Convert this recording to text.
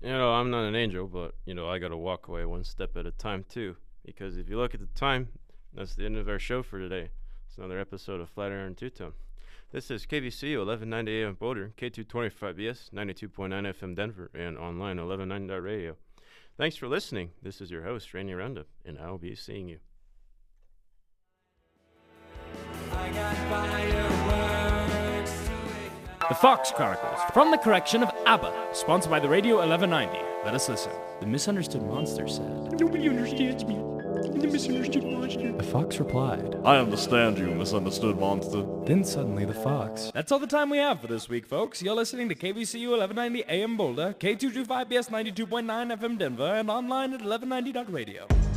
I'm not an angel, but, I gotta walk away one step at a time, too. Because if you look at the time, that's the end of our show for today. It's another episode of Flatiron Two Tone. This is KVCU 1190 AM Boulder, K225BS, 92.9 FM Denver, and online 1190.radio. Thanks for listening. This is your host, Rainy Roundup, and I'll be seeing you. The Fox Chronicles, from the correction of ABBA, sponsored by the Radio 1190. Let us listen. The misunderstood monster said, "Nobody understands me. The misunderstood monster." The fox replied, I understand you, misunderstood monster. Then suddenly the fox. That's all the time we have for this week, folks. You're listening to KVCU 1190 AM Boulder, K225BS 92.9 FM Denver, and online at 1190.radio.